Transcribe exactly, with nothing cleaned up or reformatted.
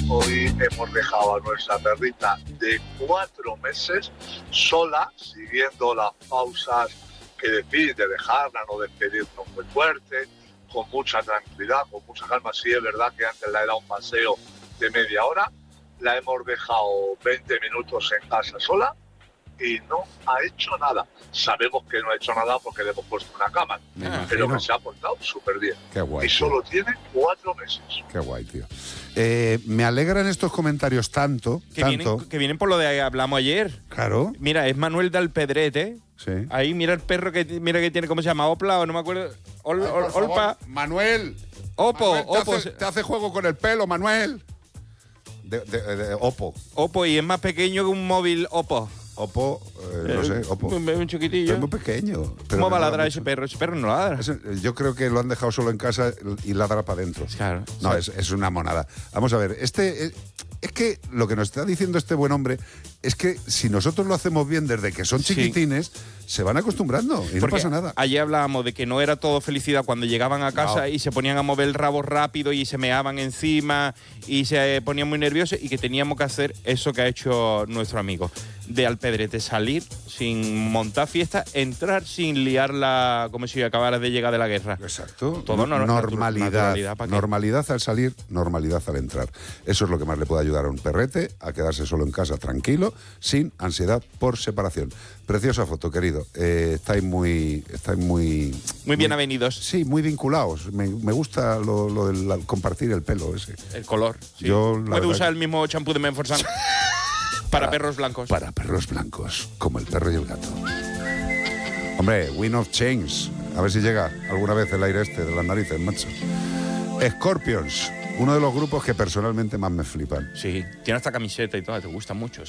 hoy hemos dejado a nuestra perrita de cuatro meses sola, siguiendo las pausas que decís de dejarla, no despedirnos muy fuerte, con mucha tranquilidad, con mucha calma. Sí, es verdad que antes la he dado un paseo de media hora, la hemos dejado veinte minutos en casa sola y no ha hecho nada. Sabemos que no ha hecho nada porque le hemos puesto una cámara, pero que se ha portado súper bien. Qué guay. Y solo tío. tiene cuatro meses. Qué guay, tío. Eh, me alegran estos comentarios tanto, que, tanto. Vienen, que vienen por lo de que hablamos ayer. Claro. Mira, es Manuel de Alpedrete. Sí. Ahí mira el perro que mira que tiene, ¿cómo se llama? Opla o no me acuerdo. Ol, Ay, ol, favor, Olpa. Manuel. Opo, Manuel, te, Opo. hace, te hace juego con el pelo, Manuel. De, de, de Oppo. Oppo, y es más pequeño que un móvil Oppo. Oppo, eh, no sé, Oppo. Un, un chiquitillo. Es muy pequeño. Pero ¿Cómo va a ladrar mucho. ese perro? Ese perro no ladra. Es, yo creo que lo han dejado solo en casa y ladra para adentro. Claro. No, sí. es, es una monada. Vamos a ver, este... Es, es que lo que nos está diciendo este buen hombre es que si nosotros lo hacemos bien desde que son chiquitines, sí. se van acostumbrando y Porque no pasa nada. Ayer hablábamos de que no era todo felicidad cuando llegaban a casa no. y se ponían a mover el rabo rápido y se meaban encima y se ponían muy nerviosos, y que teníamos que hacer eso que ha hecho nuestro amigo de Alpedrete: salir sin montar fiesta, entrar sin liarla como si acabaras de llegar de la guerra. Exacto. Todo no, normalidad. Naturalidad, normalidad al salir, normalidad al entrar. Eso es lo que más le puede ayudar a un perrete a quedarse solo en casa tranquilo, sin ansiedad por separación. Preciosa foto, querido. Eh, estáis muy... Estáis muy... Muy bien avenidos. Sí, muy vinculados. Me, me gusta lo, lo del compartir el pelo ese. El color. Sí. Yo, Puede usar que... el mismo champú de Menforsan. Para, para perros blancos. Para perros blancos, como el perro y el gato. Hombre, Wind of Change. A ver si llega alguna vez el aire este de las narices, macho. Scorpions, uno de los grupos que personalmente más me flipan. Sí, tiene hasta camiseta y todo, te gusta mucho.